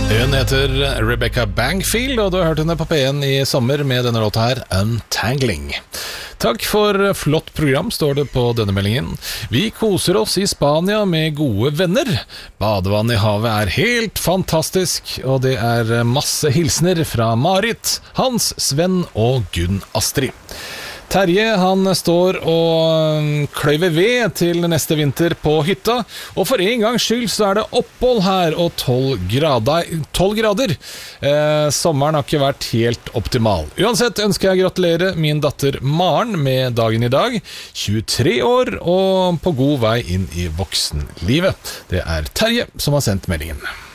Hun heter Rebecca Bangfield, og du har hørt henne på P1 i sommer med denne låta her, Untangling. Takk for flott program, står det på denne meldingen. Vi koser oss i Spania med gode venner. Badevann i havet er helt fantastisk, og det er masse hilsner fra Marit, Hans, Sven og Gunn Astrid. Terje, han står og kløyver ved til neste vinter på hytta, og for en gangs skyld så er det opphold her og 12 grader. Sommeren har ikke vært helt optimal. Uansett ønsker jeg å gratulere min datter Maren med dagen i dag, 23 år og på god vei inn i voksenlivet. Det er Terje som har sendt meldingen.